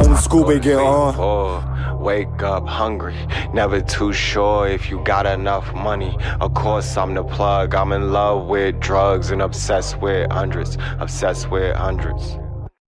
when Scooby get on. Wake up hungry, never too sure if you got enough money. Of course I'm the plug, I'm in love with drugs and obsessed with hundreds.